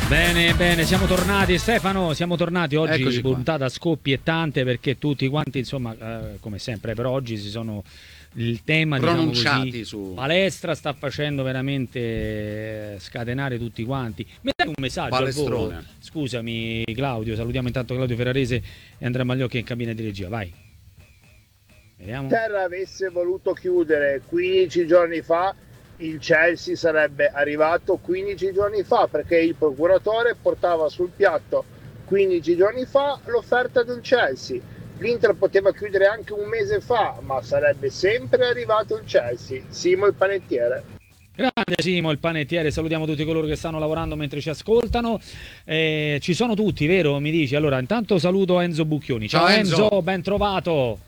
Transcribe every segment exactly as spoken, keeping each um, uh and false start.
Bene, bene, siamo tornati Stefano, siamo tornati oggi. Eccoci qua. Puntata scoppiettante perché tutti quanti, insomma, eh, come sempre per oggi si sono il tema, diciamo così, su palestra sta facendo veramente eh, scatenare tutti quanti. Mi dai un messaggio al volo? Palestrone. Scusami Claudio, salutiamo intanto Claudio Ferrarese e Andrea Magliocchi in cabina di regia, vai. Vediamo. Se Terra avesse voluto chiudere quindici giorni fa, il Chelsea sarebbe arrivato quindici giorni fa, perché il procuratore portava sul piatto quindici giorni fa l'offerta del Chelsea. L'Inter poteva chiudere anche un mese fa, ma sarebbe sempre arrivato il Chelsea. Simo il panettiere. Grande Simo, il panettiere, salutiamo tutti coloro che stanno lavorando mentre ci ascoltano. Eh, ci sono tutti, vero? Mi dici? Allora, intanto saluto Enzo Bucchioni. Ciao, Ciao, Enzo. Enzo, ben trovato.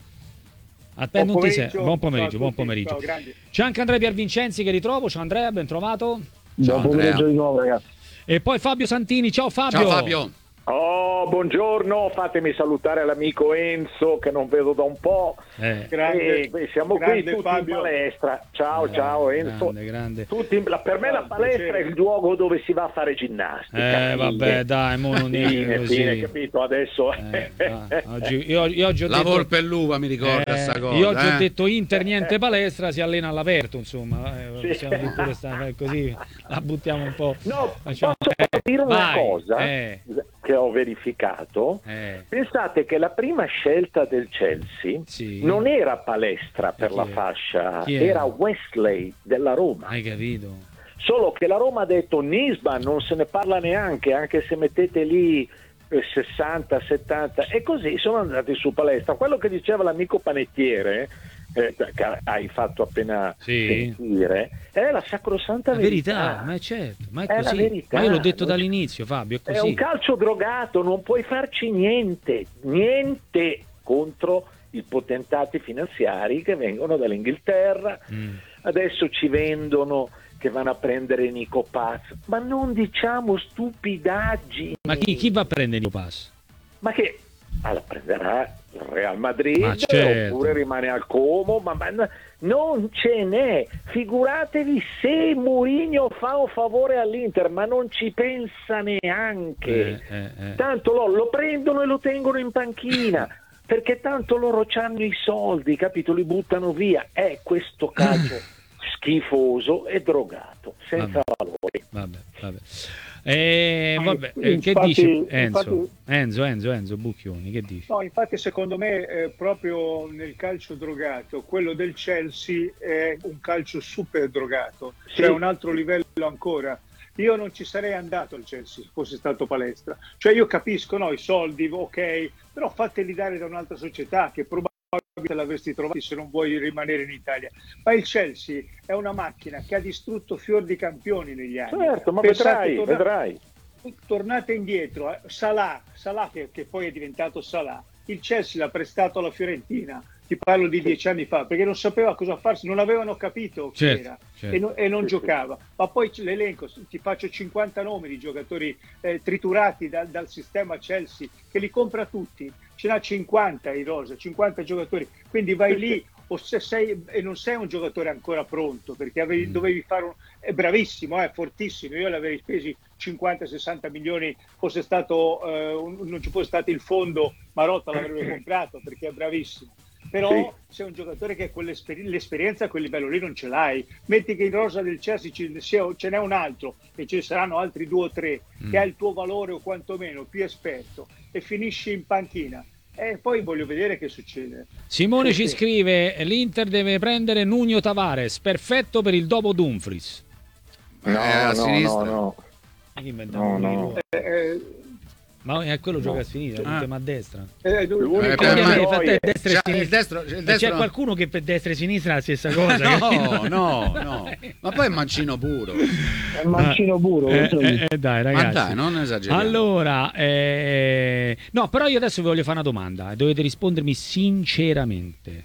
Buon Non ti sei- pomeriggio. buon pomeriggio, Ciao a buon tutti. pomeriggio. Ciao, grandi. C'è anche Andrea Piervincenzi che ritrovo. Ciao Andrea, ben trovato. Ciao, Buon pomeriggio Andrea. di nuovo, ragazzi. E poi Fabio Santini. Ciao Fabio. Ciao Fabio. Oh, buongiorno, fatemi salutare l'amico Enzo che non vedo da un po'. Eh, Grande, E qui siamo grande qui tutti Fabio. in palestra. Ciao, ciao Enzo. grande, grande. Tutti in- la- per me la palestra è il luogo dove si va a fare ginnastica. Eh, vabbè, dai, mo non dire Fine, così. fine, capito? Adesso Eh, ah, oggi, io, io oggi ho La detto, volpe e l'uva mi ricorda eh, sta cosa. io oggi eh. ho detto Inter niente palestra, si allena all'aperto, insomma, eh, Sì. possiamo dire pure sta- eh, così la buttiamo un po'. No, Facciamo- posso eh, dire una vai, cosa eh, che ho verificato? eh, Pensate che la prima scelta del Chelsea sì. non era palestra per chi la era? fascia, Chi era? era Wesley della Roma. Hai capito? Solo che la Roma ha detto Nisba non se ne parla neanche, anche se mettete lì eh, sessanta, settanta, e così sono andati su palestra. Quello che diceva l'amico panettiere, eh, che hai fatto appena Sì. sentire, è la sacrosanta La verità. verità, ma è certo, ma è, È la così. verità. Ma io l'ho detto Non- dall'inizio, Fabio, è È così. un calcio drogato, non puoi farci niente, niente contro i potentati finanziari che vengono dall'Inghilterra. Mm. Adesso ci vendono che vanno a prendere Nico Paz, ma non diciamo stupidaggini. Ma chi, chi va a prendere il pass? Ma che ah, la prenderà il Real Madrid, Ma certo. oppure rimane al Como, ma, ma no- non ce n'è. Figuratevi se Mourinho fa un favore all'Inter, ma non ci pensa neanche. Eh, eh, eh. Tanto lo, lo prendono e lo tengono in panchina. Perché tanto loro hanno i soldi, capito? Li buttano via. È questo calcio schifoso e drogato, senza valori. Vabbè, vabbè. Eh, Ma vabbè, eh, che infatti- dici Enzo? infatti- Enzo, Enzo, Enzo Bucchioni, che dici? No, infatti secondo me eh, proprio nel calcio drogato, quello del Chelsea è un calcio super drogato, Sì. cioè un altro livello ancora. Io non ci sarei andato al Chelsea se fosse stato palestra. Cioè io capisco, no, i soldi, ok, però fateli dare da un'altra società che probabilmente l'avresti trovati se non vuoi rimanere in Italia. Ma il Chelsea è una macchina che ha distrutto fior di campioni negli anni. Certo, ma Pensate, vedrai, torna- vedrai. Tornate indietro, eh, Salah, Salah che, che poi è diventato Salah, il Chelsea l'ha prestato alla Fiorentina, ti parlo di dieci anni fa, perché non sapeva cosa farsi, non avevano capito chi Certo, era certo. e, no- e non Sì, sì. giocava. Ma poi c- l'elenco, ti faccio cinquanta nomi di giocatori eh, triturati dal, dal sistema Chelsea, che li compra tutti, ce n'ha cinquanta in rosa, cinquanta giocatori, quindi vai lì o se sei e non sei un giocatore ancora pronto, perché avevi- Mm. dovevi fare un... è bravissimo, è fortissimo, io l'avrei spesi cinquanta sessanta milioni, fosse stato eh, un- non ci fosse stato il fondo, Marotta l'avrebbe comprato perché è bravissimo. Però sei un giocatore che l'esperienza a quel livello lì non ce l'hai. Metti che in rosa del Chelsea ci sia- ce n'è un altro e ce ne saranno altri due o tre Mm. che ha il tuo valore o quantomeno più esperto e finisci in panchina. E poi voglio vedere che succede. Simone Sì, ci sì. scrive: l'Inter deve prendere Nuno Tavares, perfetto per il dopo Dumfries. Eh, a no, sinistra. no, no. Ma chi inventava No, lui? no. Eh, eh, Ma è quello gioca a sinistra, Ah. ma a destra. eh, lui- L'unico Eh, Perché per a me- me fa Poi- destra e Già, sinistra. il destro, il E destro c'è qualcuno che per destra e sinistra è la stessa cosa. No, no, no. Ma poi è mancino puro. È mancino puro. Eh, lo so io. eh, eh, dai, ragazzi. Ma dai, non esageriamo. Allora, eh, no, però io adesso vi voglio fare una domanda e dovete rispondermi sinceramente.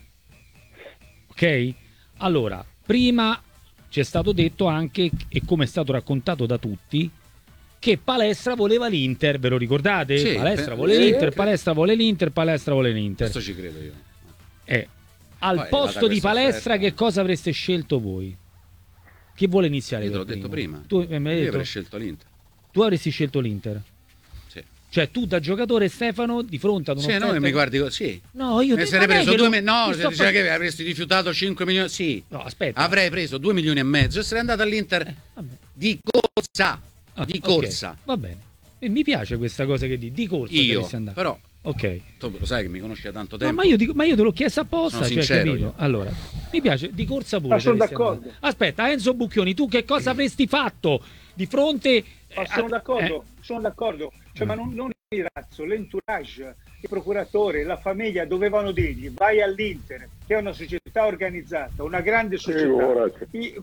Ok? Allora, prima ci è stato detto anche, e come è stato raccontato da tutti, che Palestra voleva l'Inter, ve lo ricordate? Sì, Palestra per- vuole sì, l'Inter, sì. Palestra vuole l'Inter, Palestra vuole l'Inter. Questo ci credo io. Eh, al Poi è posto arrivata di questa Palestra offerta. che cosa avreste scelto voi? Chi vuole iniziare? Io te per l'ho detto prima. Tu eh, mi hai Io detto? avrei scelto l'Inter. tu avresti scelto l'Inter. Sì. Cioè tu da giocatore, Stefano, di fronte ad Sì, un'offerta... no, mi guardi così. No, io Mi te- sarei ma non è preso che due lo- mi- no, ti se sto diceva fa- che avresti rifiutato cinque milioni, sì. No, aspetta. Avrei preso due milioni e mezzo e sarei andato all'Inter Eh, vabbè. di corsa, Ah, di ok, corsa. va bene. E mi piace questa cosa che di, di corsa Io, dovresti andare. però, Ok. tu lo sai che mi conosci da tanto No, tempo. ma, io dico- ma io te l'ho chiesto apposta, Sono cioè, sincero capito? io. Allora, mi piace, di corsa pure. Ma sono dovresti d'accordo. andare. Aspetta, Enzo Bucchioni, tu che cosa avresti fatto di fronte... Ma eh, sono a- d'accordo, eh, sono d'accordo. Cioè, ma non, non il razzo, l'entourage, il procuratore, la famiglia dovevano dirgli vai all'Inter, che è una società organizzata, una grande società. Figurati. I-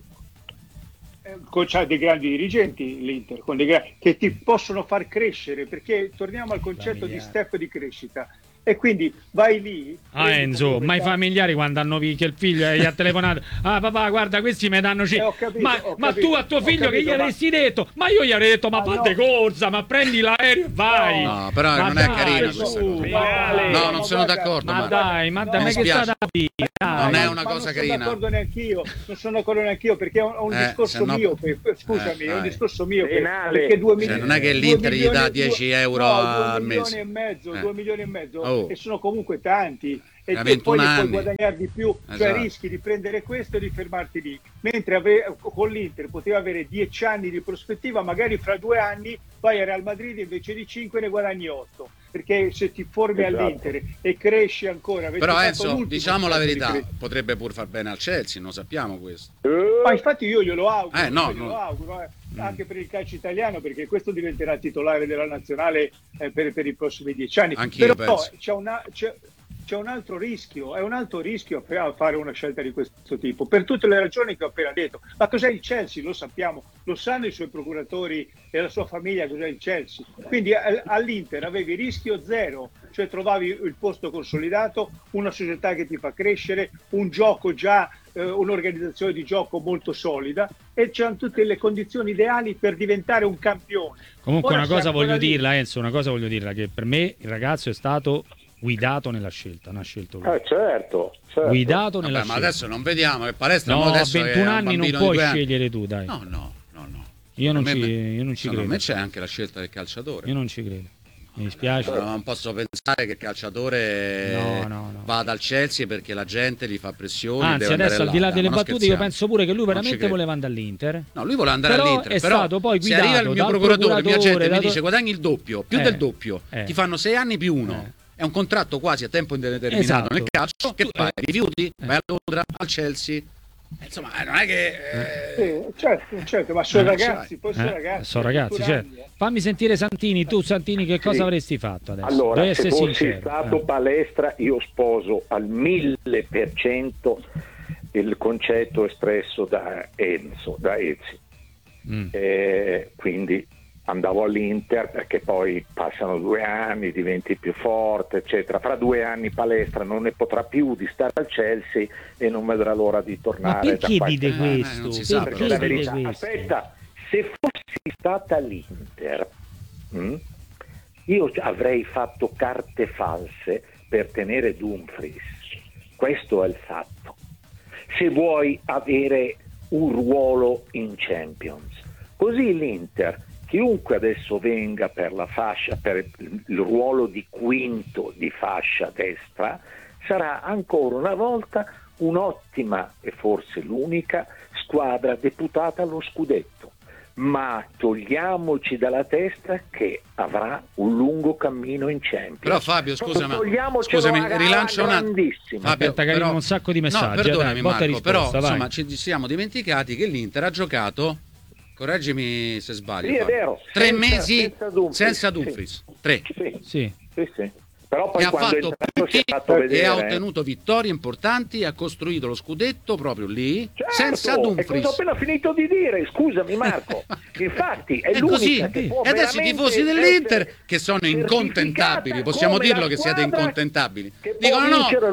eh, con- c'ha dei grandi dirigenti l'Inter con dei gra- che ti possono far crescere, perché torniamo al concetto di Familiare. step di crescita. E quindi vai lì. Ah prendi Enzo, come ma i cazzo- familiari quando hanno vi- che il figlio gli ha telefonato, ah papà guarda questi mi danno c- Eh, ho capito, ma, ho ma capito, tu a tuo ho figlio che gli capito, ma- avresti detto, ma io gli avrei detto ma Ah, fate no. corsa, ma prendi l'aereo e vai. No, però Ma non è dai, carina su, questa cosa. dai. No, ma non sono guarda- d'accordo, Ma Marco. dai, ma No, da mi me che spiace. sta da dire, Non dai. è una ma cosa non carina. sono d'accordo neanche io, non sono d'accordo neanche io perché è un, è un Eh, discorso se no- mio, per- per- scusami, Eh, è un dai. discorso mio per- Penale. perché due Cioè, milioni, non è che due l'Inter gli dà milioni- dieci due- euro no, al due milioni mese. e mezzo, Eh. due milioni e mezzo Oh. e sono comunque tanti e, Ha e ventuno poi ne puoi anni. guadagnare di più, cioè Esatto. rischi di prendere questo e di fermarti lì, mentre ave- con l'Inter poteva avere dieci anni di prospettiva, magari fra due anni vai a Real Madrid invece di cinque ne guadagni otto, perché se ti formi Esatto. all'Inter e cresci ancora, avete Però fatto Enzo, l'ultimo diciamo la salto di verità, crescita. potrebbe pur far bene al Chelsea, non sappiamo questo. Ma infatti io glielo auguro, Eh, no, io glielo no. auguro eh, anche per il calcio italiano, perché questo diventerà titolare della nazionale eh, per, per i prossimi dieci anni. Anch'io Però penso. c'è, una- c'è- c'è un altro rischio, è un altro rischio a fare una scelta di questo tipo, per tutte le ragioni che ho appena detto. Ma cos'è il Chelsea? Lo sappiamo, lo sanno i suoi procuratori e la sua famiglia cos'è il Chelsea. Quindi a- all'Inter avevi rischio zero, cioè trovavi il posto consolidato, una società che ti fa crescere, un gioco già, eh, un'organizzazione di gioco molto solida e c'erano tutte le condizioni ideali per diventare un campione. Comunque Ora una sei cosa ancora voglio lì. dirla Enzo, una cosa voglio dirla, che per me il ragazzo è stato guidato nella scelta, non ha scelto lui. Eh, certo, certo. Guidato nella Vabbè, ma scelta. adesso non vediamo che palestra No, mo a adesso è ventuno un anni non bambino di puoi due anni. scegliere tu, dai. No, no, no, no. Io non A me- ci- io non ci secondo credo. me c'è anche la scelta del calciatore. Io non ci credo. Mi dispiace. Però non posso pensare che il calciatore No, no, no. vada al Chelsea perché la gente gli fa pressioni. Anzi, deve adesso andare al di là là. delle Ma non battute, io scherziamo. penso pure che lui Non ci veramente credo. voleva andare all'Inter. No, lui vuole andare Però all'Inter, è però stato poi se arriva il guidato mio dal procuratore, il mio agente procuratore, mi dato- dice guadagni il doppio, più Eh, del doppio, eh. ti fanno sei anni più uno. Eh. È un contratto quasi a tempo indeterminato Esatto. nel calcio. Che Tu- fai? eh. Rifiuti? Vai a Londra, al Chelsea. Eh, Insomma, eh, non è che... eh, Sì, certo, certo, ma sono Eh, ragazzi, sai. poi sono Eh, ragazzi. sono ragazzi, ventuno certo. anni, eh. Fammi sentire Santini, tu Santini che cosa Sì. avresti fatto adesso? Allora, Devi se essere fossi sincero. stato Eh. palestra, io sposo al mille per cento il concetto espresso da Enzo, da Ezzi. Mm. Eh, quindi andavo all'Inter perché poi passano due anni, diventi più forte, eccetera. Fra due anni palestra non ne potrà più di stare al Chelsea e non vedrà l'ora di Ma tornare. perché da dite qualche- Eh, questo? non si sa, Perché Perché la però. dite verità, questo? aspetta, se fossi stata l'Inter, mh, io avrei fatto carte false per tenere Dumfries. Questo è il fatto. Se vuoi avere un ruolo in Champions, così l'Inter, chiunque adesso venga per la fascia, per il ruolo di quinto di fascia destra, sarà ancora una volta un'ottima e forse l'unica squadra deputata allo scudetto. Ma togliamoci dalla testa che avrà un lungo cammino in Champions. Però Fabio, scusa, ma Togliamocelo scusami, alla- rilancio un alla attimo. grandissima. Fabio, Aspetta che arrivano un sacco di messaggi, No, eh, perdonami dai, botta e Marco, però risposta, vai. insomma ci siamo dimenticati che l'Inter ha giocato, correggimi se sbaglio, Sì, è Fabio, vero, tre senza- mesi senza Dumfries, senza sì. Dumfries, tre. Sì, Sì. sì, sì. Però poi Che ha quando è fatto entrato si è punti fatto vedere. e ha eh. ottenuto vittorie importanti, ha costruito lo scudetto proprio lì, Certo, senza è cosa ho Dumfries. appena finito di dire, scusami Marco. Infatti è, È l'unica così, che può e adesso i veramente tifosi dell'Inter essere che sono certificata incontentabili, possiamo come dirlo la che siete squadra incontentabili, che può dicono no, vincere lo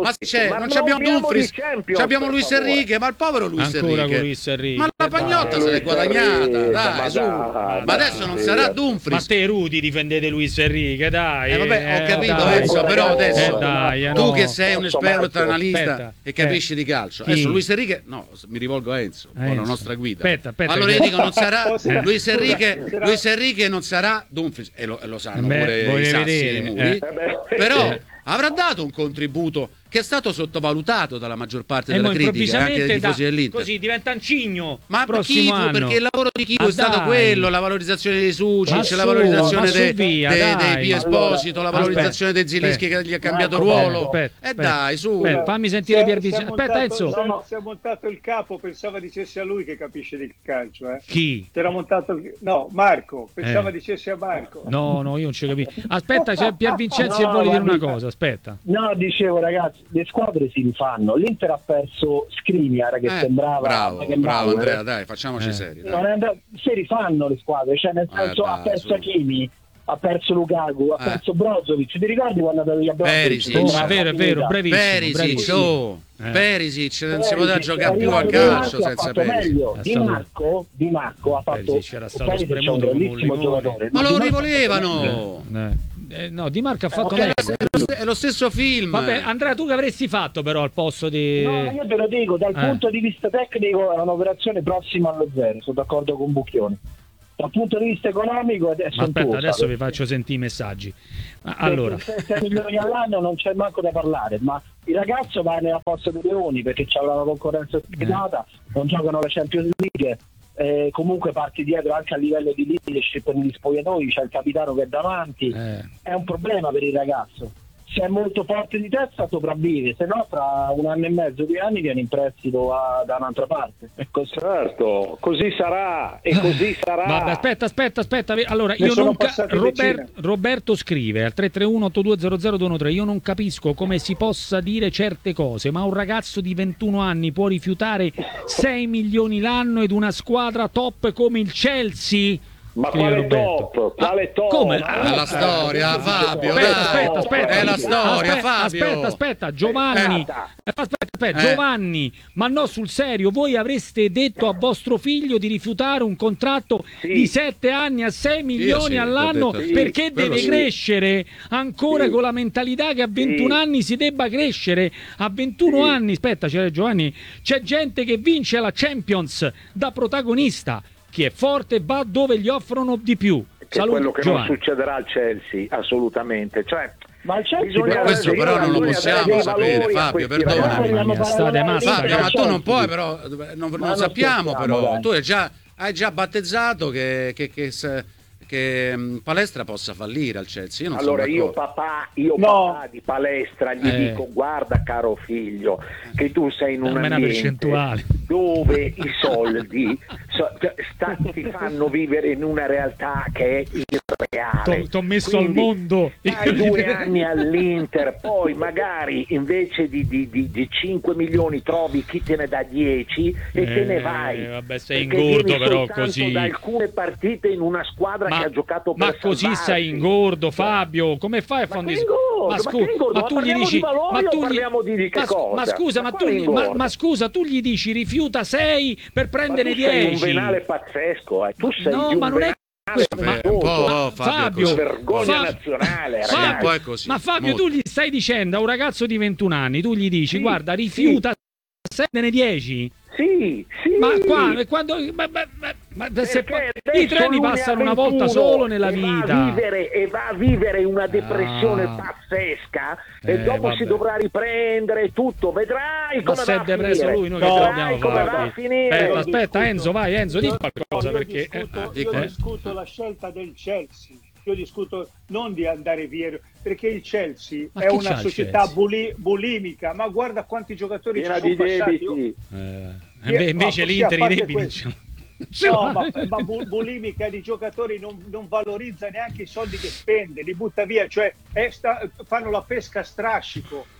Ma c'è, ma non abbiamo Dumfries, abbiamo Luis favore. Enrique, ma il povero Luis Ancora Enrique. con Luis Enrique. Ma la Pagnotta Dai, se l'è Luis guadagnata, Enrique, dai, ma su. dai, Ma dai, adesso non dai. sarà Ma Dumfries. te Rudy difendete Luis Enrique, dai. Eh vabbè, ho capito dai. Enzo, però adesso Eh, dai, eh, tu no. che sei un Posso, esperto Marco? analista Aspetta. e capisci di calcio. Chi? Adesso Luis Enrique, no, mi rivolgo a Enzo, Enzo. la nostra guida. Aspetta, aspetta, allora io che- dico non sarà Scusa, Luis scusa, Enrique, sarà- Luis Enrique non sarà Dumfries e lo, e lo sanno Beh, pure i voglio sassi vedere, dei muri. eh. Eh beh, Però Eh. avrà dato un contributo che è stato sottovalutato dalla maggior parte E della mo critica, anche dei improvvisamente tifosi da, dell'Inter. così diventa un cigno. Ma prossimo Kivu, anno. perché il lavoro di Kivu Ah, è stato dai. quello, la valorizzazione dei Ma Sucic, su, la valorizzazione ma su dei, via, dei, dai. dei Pio Esposito, la Aspetta, valorizzazione dei Zilischi aspetta. che gli ha cambiato Marco, ruolo. aspetta, E aspetta. dai, su. Aspetta, fammi sentire Si è- Pier si è Vincenzo. montato- Aspetta, Enzo. si è- Si è montato il capo, pensava dicesse a lui che capisce di calcio. Eh. Chi? Si era montato il- No, Marco, pensava Eh. dicesse a Marco. No, no, io non ci capisco. Aspetta, c'è Pier Vincenzo No, che vuole dire una guardi- cosa. Aspetta. No, dicevo ragazzi, le squadre si rifanno. L'Inter ha perso Skriniar che Eh, sembrava bravo, che bravo Bauer. Andrea, dai, facciamoci Eh. seri. dai. Non è andato- si rifanno le squadre, cioè nel Eh, senso dai, ha perso su. Hakimi, ha perso Lukaku, ha Eh. perso Brozovic. Ti ricordi quando è andato via Brozovic? Perisic. Oh, Sembrava è vero, è vero, finita. bravissimo. Perisic, bravissimo. oh, Eh. Perisic, non si Perisic, poteva è giocare più a arrivato Di calcio Marco, ha senza fatto Perisic. meglio. È Di stato- Marco, Di Marco ha fatto Perisic era stato Perisic è un spremuto come un bellissimo limone. giocatore. Ma Di lo Marco ha fatto rivolevano! Eh. Eh, no, Di Marco ha fatto ok, meglio. È lo, è lo stesso film. Vabbè, Andrea, tu che avresti fatto però al posto di... No, ma io te lo dico, dal Eh. punto di vista tecnico è un'operazione prossima allo zero, sono d'accordo con Bucchioni. Dal punto di vista economico adesso Ma è un aspetta, tuo, adesso sai. vi faccio sentire i messaggi. Ma Perché allora, sei milioni all'anno non c'è manco da parlare, ma il ragazzo va nella forza dei leoni perché c'è una concorrenza spietata, non giocano la Champions League, eh, comunque parti dietro anche a livello di leadership negli spogliatoi, c'è il capitano che è davanti, eh, è un problema per il ragazzo. Se è molto forte di testa sopravvive, se no tra un anno e mezzo, due anni viene in prestito a- da un'altra parte. E così. certo, così sarà e così sarà. vabbè, aspetta, aspetta, aspetta. Allora, Ne io sono non ca- passate Robert- decine. Roberto scrive al tre tre uno otto due zero zero due uno tre. Io non capisco come si possa dire certe cose, ma un ragazzo di ventuno anni può rifiutare sei milioni l'anno ed una squadra top come il Chelsea? Ma Scrive quale Roberto. top? Quale Ah, top? come? Ma È la no, storia, eh, Fabio, Aspetta, dai. aspetta, aspetta. È la storia, aspetta, Fabio. Aspetta, aspetta, Giovanni. Eh. Aspetta, aspetta, Eh. Giovanni, ma no, sul serio, voi avreste detto a vostro figlio di rifiutare un contratto Sì. di sette anni a sei milioni sì, all'anno l'ho detto, sì. perché Quello deve sì. crescere ancora Sì. con la mentalità che a ventuno Sì. anni si debba crescere? A ventuno Sì. anni, aspetta, c'è Giovanni, c'è gente che vince la Champions da protagonista. Chi è forte va dove gli offrono di più. Che è Saluto, quello che Giovanni. non succederà al Chelsea, assolutamente. Cioè, Ma il Chelsea bisogna però- Questo dare- però non lo bisogna possiamo dare dei sapere, valori a Fabio, questi perdonami. ragazzi. Mamma mia, state massa, Fabio, ma tu Chelsea. non puoi però, non, non Ma non sappiamo scherziamo, però, dai. tu hai già, hai già battezzato che, che, che, se- che mh, Palestra possa fallire al Chelsea. Io non Allora sono io d'accordo. papà, io No. papà di Palestra gli Eh. dico guarda caro figlio che tu sei in un Dammi una ambiente percentuale. dove i soldi so- sta- ti fanno vivere in una realtà che è irreale. Ti ho messo al Quindi mondo. Hai due anni all'Inter, poi magari invece di, di, di, di cinque milioni trovi chi te ne dà dieci e te ne Eh, vai. vabbè, sei Perché ingordo vieni però soltanto così. da alcune partite in una squadra Ma, che ha giocato per ma così salvarsi. sei ingordo, Fabio. Come fai a Ma fare che ingordo? Ma scu- che ingordo? Ma tu gli parliamo dici di valori ma o tu gli- parliamo di- di che ma, cosa? ma scusa, ma, Ma tu quale gli- ma, ingordo? ma scusa, tu gli dici rifiuta sei per Ma prendere tu sei un dieci. venale pazzesco, eh. Tu sei No, di un ma non è venale Vabbè, pazzesco. un po', Ma Fabio, Fabio, così. vergogna Fabio- nazionale, Fabio, ragazzi. Un po' è così, ma Fabio, molto. tu gli stai dicendo a un ragazzo di ventuno anni, tu gli dici Sì, guarda, rifiuta sei dieci. Sì, sì. Ma qua, quando, ma, ma, ma, ma se Perché poi- i adesso treni lui ne passano ha una volta ventuno solo nella e va a vita. vivere, e va a vivere una depressione Ah. pazzesca Eh, e dopo vabbè. si dovrà riprendere tutto. Vedrai Ma come se va a è depresso finire. lui, noi che No, dobbiamo Vedrai come fare? va a finire. Aspetta, Io aspetta, discuto- Enzo, vai Enzo, di Io- qualcosa io perché discuto, eh, io eh. discuto la scelta del Chelsea. Io discuto non di andare via, perché il Chelsea Ma è chi una c'ha il società Chelsea? buli- bulimica, ma guarda quanti giocatori Piena ci sono di passati. debiti. eh, Io- inve- invece ma sì, l'Inter a i parte debiti questo. ce No, l'ha. ma, ma bu- bulimica di giocatori non, non valorizza neanche i soldi che spende, li butta via, cioè è sta- fanno la pesca a strascico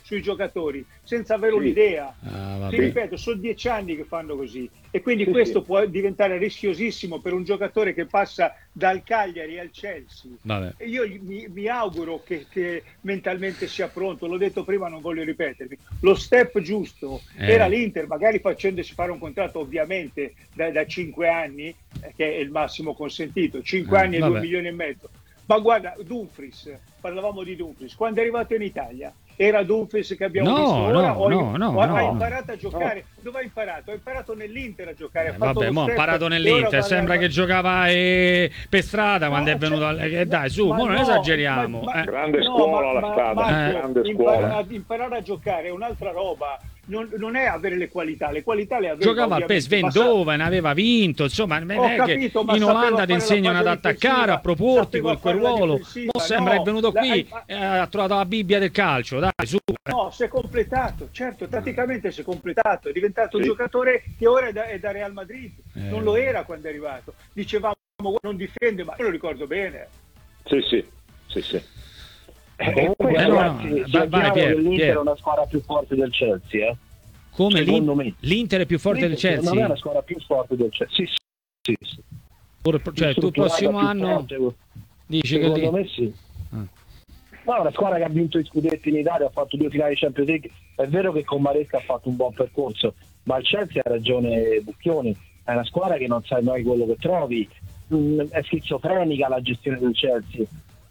sui giocatori senza avere Sì. un'idea. Ah, Ti vabbè. ripeto, sono dieci anni che fanno così e quindi Sì, questo sì. può diventare rischiosissimo per un giocatore che passa dal Cagliari al Chelsea. Vabbè. E io gli- mi, mi auguro che, che mentalmente sia pronto, l'ho detto prima, non voglio ripetermi. Lo step giusto Eh. era l'Inter, magari facendosi fare un contratto ovviamente da, da cinque anni, eh, che è il massimo consentito, cinque Eh, anni e vabbè. due milioni e mezzo. Ma guarda, Dumfries, parlavamo di Dumfries, quando è arrivato in Italia era Dumfries che abbiamo No, visto ora no, o, no, no, o ha no. imparato a giocare? Dove ha imparato? Ha imparato nell'Inter a giocare. Ha Eh, fatto vabbè, lo mo ha step imparato e ora nell'Inter, va- sembra va- che giocava eh, per strada No, quando è venuto cioè, al... eh, dai, su, ma mo non no, esageriamo. ma- ma- eh. Grande no, scuola ma- la ma- strada, Marco, grande impara- scuola. a- imparare a giocare è un'altra roba. Non, non è avere le qualità, le qualità le aveva. Giocava al P S V ovviamente, ma sa- Eindhoven, aveva vinto, insomma, non Ho è che capito, ma in sapeva Olanda ti fare la insegnano ad fase attaccare, difensiva, a proporti sapeva quel, quel fare la ruolo. difensiva, Mo sembra no, è venuto la- qui, hai- eh, ha trovato la Bibbia del calcio, dai, su. No, si è completato, certo, tatticamente si è completato, è diventato un Sì. giocatore che ora è da, è da Real Madrid, Eh. non lo era quando è arrivato. Dicevamo non difende, ma io lo ricordo bene. Sì, sì, sì, sì. Comunque, Eh, no, ragazzi, no, sia vai, vai, chiaro Pier, che l'Inter Pier. è una squadra più forte del Chelsea, eh? Come Secondo l'In- me. l'Inter è più forte del L'Inter, secondo me, è Chelsea? una squadra più forte del Chelsea. Sì, sì, sì, sì. Or- Cioè, tu il Strutturata, prossimo più anno forte, dici che secondo lì... me sì. Ah. No, è una squadra che ha vinto i scudetti in Italia, ha fatto due finali di Champions League. È vero che con Maresca ha fatto un buon percorso, ma il Chelsea ha ragione Bucchioni, è una squadra che non sai mai quello che trovi. Mm, è schizofrenica la gestione del Chelsea.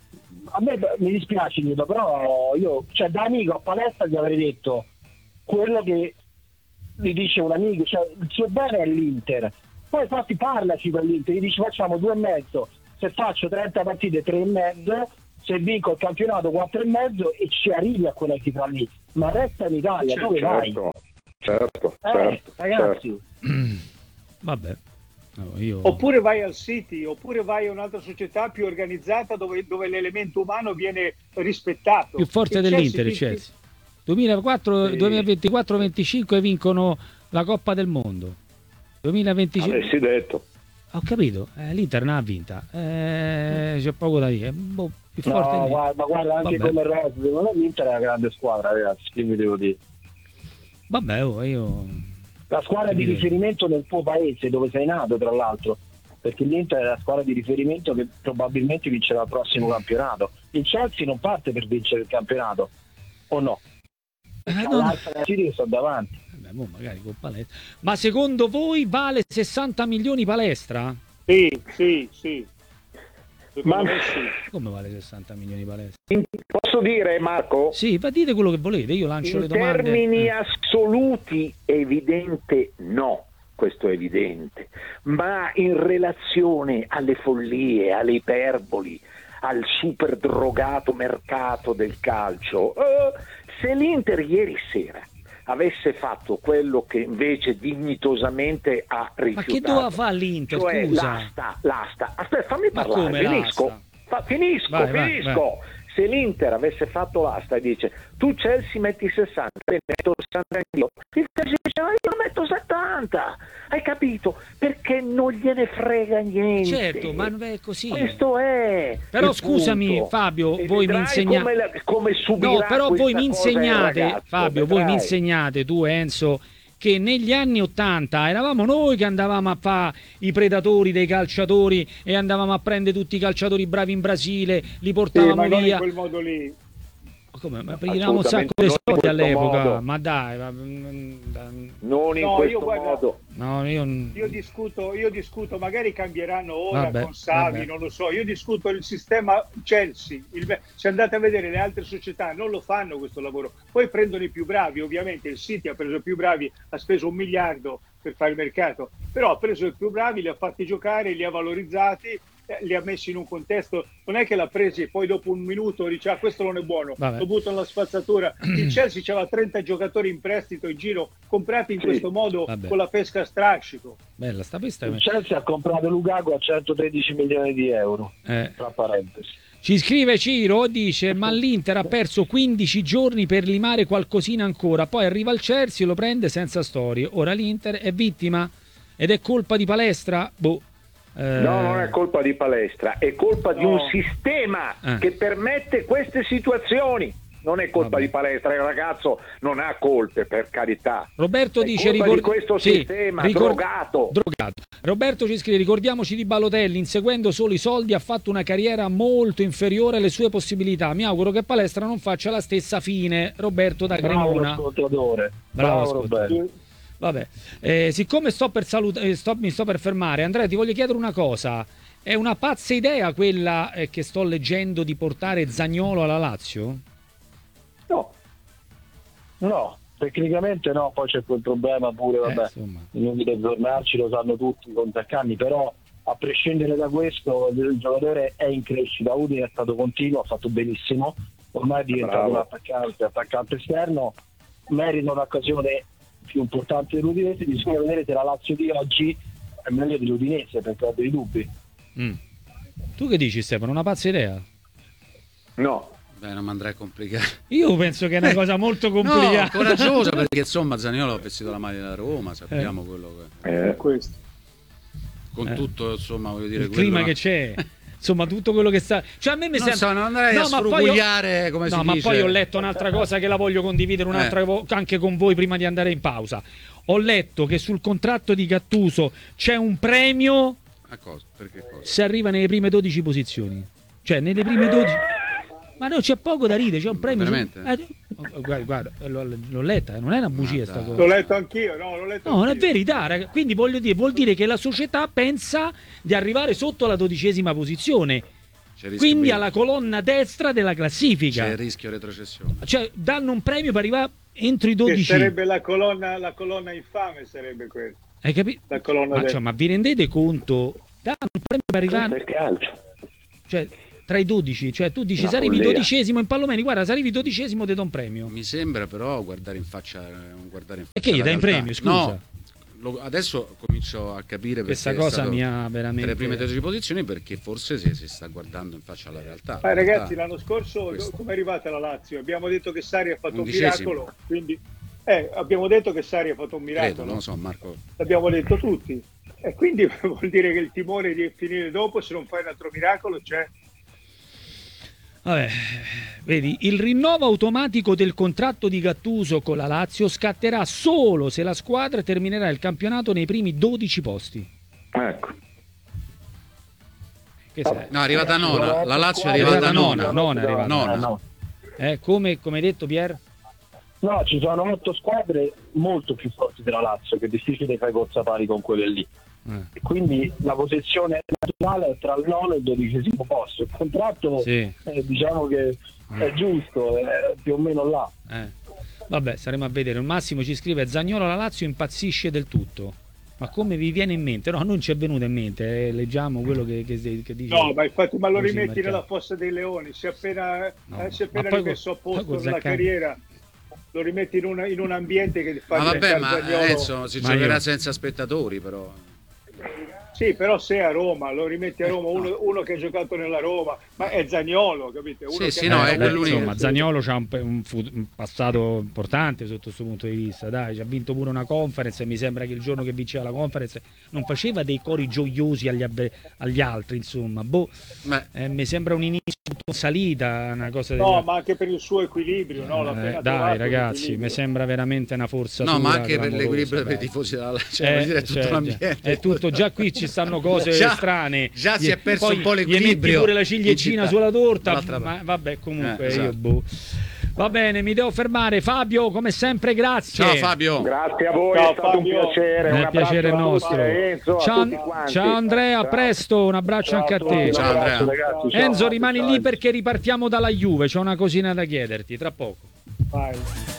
A me beh, mi dispiace dirlo, però io, cioè, da amico a palestra gli avrei detto quello che gli dice un amico, cioè il suo bene è l'Inter. Poi infatti parlaci per l'Inter, gli dici facciamo due e mezzo, se faccio trenta partite tre e mezzo, se vinco il campionato quattro e mezzo e ci arrivi a quella cifra lì, ma resta in Italia, dove vai? Certo, certo, Eh, certo, ragazzi, Vabbè. No, io... Oppure vai al City, oppure vai a un'altra società più organizzata dove, dove l'elemento umano viene rispettato. più forte Il dell'Inter il ti- ti- Chelsea. duemilaquattro, Sì. duemilaventiquattro venticinque vincono la Coppa del Mondo. duemilaventicinque avessi detto. Ho capito, eh, l'Inter non ha vinta. Eh, c'è poco da dire. Boh, più forte no, di- guarda, guarda anche Vabbè. come Rose, secondo me l'Inter è una grande squadra, ragazzi, che vi devo dire. Vabbè, oh, io La squadra di Che dire? riferimento nel tuo paese, dove sei nato, tra l'altro, perché l'Inter è la squadra di riferimento che probabilmente vincerà il prossimo campionato. Il Chelsea non parte per vincere il campionato, o no? Eh, C'ha no, no. l'Arsenal che sta davanti. Vabbè, mo magari con palestra. Ma secondo voi vale sessanta milioni palestra? Sì, sì, sì. Secondo Ma- me sì. Come vale sessanta milioni palestra? Posso dire, Marco? Sì, ma dite quello che volete, io lancio In le domande. termini Eh. assoluti evidente no, questo è evidente, ma in relazione alle follie, alle iperboli, al super drogato mercato del calcio, eh, se l'Inter ieri sera avesse fatto quello che invece dignitosamente ha Ma rifiutato, che doveva fare l'Inter, cioè scusa? l'asta, l'asta, aspetta, fammi Ma parlare, come finisco, l'asta? Fa- finisco, Vai, vai, finisco. Se l'Inter avesse fatto l'asta e dice tu Chelsea metti sessanta, te metto sessanta io, il Chelsea dice ma io metto settanta, hai capito? Perché non gliene frega niente. Certo, ma non è così. Questo è Però il scusami, punto. Fabio, E voi mi vedrai insegnate- come, la- come subirà No, però voi questa mi cosa il insegnate, ragazzo, Fabio, voi mi vedrai. insegnate, tu Enzo, che negli anni Ottanta eravamo noi che andavamo a fare i predatori dei calciatori e andavamo a prendere tutti i calciatori bravi in Brasile, li Sì, portavamo ma non in via. quel modo lì. Come? Ma prendevamo un sacco Assolutamente di non in soldi questo all'epoca, modo. ma dai, ma- mm, Non in No, questo io guarda- modo. no, io, Io discuto, io discuto, magari cambieranno ora Vabbè, con Savi, vabbè. non lo so. Io discuto il sistema Chelsea. Il- se andate a vedere le altre società, non lo fanno questo lavoro. Poi prendono i più bravi, ovviamente. Il City ha preso i più bravi, ha speso un miliardo per fare il mercato, però ha preso i più bravi, li ha fatti giocare, li ha valorizzati, eh, li ha messi in un contesto. Non è che l'ha presi e poi dopo un minuto dice ah, questo non è buono, Vabbè. lo butto nella spazzatura. Il Chelsea aveva trenta giocatori in prestito in giro, comprati in Sì. questo modo Vabbè. con la pesca a strascico. bella sta pista. Il Chelsea ha comprato Lukaku a centotredici milioni di euro, Eh. tra parentesi. Ci scrive Ciro, dice ma l'Inter ha perso quindici giorni per limare qualcosina ancora, poi arriva il Chelsea e lo prende senza storie. Ora l'Inter è vittima ed è colpa di Palestra? Boh. Eh, No, non è colpa di Palestra, è colpa di No. un sistema Eh. che permette queste situazioni. non è colpa Vabbè. di Palestra, il ragazzo non ha colpe, per carità. Roberto È dice colpa ricor- di questo sì, sistema ricor- drogato. drogato. Roberto ci scrive: ricordiamoci di Balotelli, inseguendo solo i soldi ha fatto una carriera molto inferiore alle sue possibilità. Mi auguro che Palestra non faccia la stessa fine. Roberto da Bravo Cremona. ascoltatore. Bravo Bravo ascoltatore. Roberto. Vabbè, eh, siccome sto per salut- eh, sto- mi sto per fermare, Andrea, ti voglio chiedere una cosa. È una pazza idea quella eh, che sto leggendo di portare Zaniolo alla Lazio? No, no, tecnicamente no, poi c'è quel problema pure, vabbè, Eh, insomma. inutile tornarci, lo sanno tutti i contacanni, però a prescindere da questo il giocatore è in crescita, Udine è stato continuo, ha fatto benissimo, ormai è diventato Bravo. un attaccante, attaccante esterno, merita un'occasione più importante dell'Udinese, bisogna vedere se la Lazio di oggi è meglio dell'Udinese, perché ho dei dubbi. Mm. Tu che dici, Stefano? Una pazza idea? No, Beh, non mi andrei a complicare. Io penso che è una cosa molto No, complicata. coraggiosa, perché insomma Zaniolo ha vestito la maglia della Roma, sappiamo Eh. quello che... eh, È questo. Con Eh. tutto, insomma, voglio dire... Il clima quello- che c'è, insomma, tutto quello che sta. Cioè, a me mi Non sembra. so, non andrei a ma poi io- sfrugugliare, come No, si ma dice. poi ho letto un'altra cosa che la voglio condividere un'altra Eh. vo- anche con voi prima di andare in pausa. Ho letto che sul contratto di Gattuso c'è un premio A cosa? Perché cosa? se arriva nelle prime dodici posizioni. Cioè, nelle prime dodici. Ma no, c'è poco da ridere, c'è un premio. su- Veramente? Eh, oh, guarda, guarda, l'ho, l'ho letta, non è una bugia Ma sta dai. cosa. L'ho letto anch'io, no, l'ho letto No, non è anch'io. verità, raga. Quindi voglio dire, vuol dire che la società pensa di arrivare sotto la dodicesima posizione, C'è rischio quindi bene. alla colonna destra della classifica. C'è il rischio retrocessione. Cioè, danno un premio per arrivare entro i Che dodici. sarebbe la colonna, la colonna infame, sarebbe quella. Hai capito? La colonna Ma, destra. cioè, ma vi rendete conto? Danno un premio per arrivare, per calcio. cioè, tra i dodici. Cioè, tu dici, Una se arrivi follia. dodicesimo in Pallomeni, guarda, se arrivi dodicesimo ti do un premio. Mi sembra però guardare in faccia... eh, Guardare in E faccia che gli la dai un realtà. premio, scusa? No, lo- adesso comincio a capire perché Questa è cosa stato mi ha tra veramente. le prime dodici posizioni, perché forse si, si sta guardando in faccia alla realtà. Ma La ragazzi, realtà- l'anno scorso questo. come è arrivata la Lazio? Abbiamo detto che Sarri ha fatto un Undicesimo. miracolo, quindi eh, abbiamo detto che Sarri ha fatto un Credo, miracolo, non lo so, Marco. l'abbiamo detto tutti. E quindi vuol dire che il timore di finire dopo, se non fai un altro miracolo, c'è. Vabbè, vedi, il rinnovo automatico del contratto di Gattuso con la Lazio scatterà solo se la squadra terminerà il campionato nei primi dodici posti. Ecco. Che sei? No, è arrivata nona. La Lazio è È arrivata arrivata nona. nona, nona è arrivata. Nona. Eh, no. Eh, come, come hai detto, Pier? No, ci sono otto squadre molto più forti della Lazio, che è difficile fare corsa pari con quelle lì. Eh, E quindi la posizione naturale è tra il nono e il dodicesimo posto. Il contratto sì. eh, diciamo che è giusto, è più o meno là. Eh. Vabbè, staremo a vedere. Il Massimo ci scrive: Zaniolo alla Lazio impazzisce del tutto. Ma come vi viene in mente? No, non ci è venuto in mente. eh, Leggiamo quello che, che, che dice. No, ma infatti, ma lo Così, rimetti mercato. nella fossa dei leoni, si è appena, No, eh, si è ma appena poi rimesso a con- posto poi con nella Zaccagni. carriera, lo rimetti in, una- in un ambiente che fa Ma vabbè, diventare ma Zaniolo. Enzo si Ma giocherà io- senza spettatori, però. Sì, però se a Roma, lo rimetti a Roma, uno, uno che ha giocato nella Roma, ma è Zaniolo, capite? Uno Sì, che sì, ha- no, Eh, è beh, quell'unico. insomma, Zaniolo ha un, un fut- un passato importante sotto questo punto di vista. Dai, ci ha vinto pure una conference. E mi sembra che il giorno che vinceva la conference non faceva dei cori gioiosi agli, avve- agli altri. Insomma, boh, Beh, eh, mi sembra un inizio in salita, una cosa del No, ma anche per il suo equilibrio, no? L'ha Eh, appena dai, trovato ragazzi, l'equilibrio. mi sembra veramente una forza. no, ma anche per l'equilibrio per i tifosi della Lazio, cioè, voglio dire, è tutto cioè, l'ambiente. è tutto, già qui ci stanno cose Già- strane. già si Gli- è perso poi un po' gli metti l'equilibrio pure la in ciliegina città. sulla torta, Dall'altra ma vabbè, comunque Eh, esatto. io boh. Va bene, mi devo fermare. Fabio, come sempre, grazie. Ciao Fabio. Grazie a voi, Ciao, è stato Fabio. un piacere. È Un un abbraccio piacere a tutti, nostro. Enzo, a Ciao, tutti quanti. ciao Andrea, a Ciao. presto, un abbraccio Ciao anche a tutti, te. un Ciao, abbraccio, Andrea. ragazzi, ciao. Enzo, rimani Ciao. lì perché ripartiamo dalla Juve, c'ho una cosina da chiederti tra poco. Vai.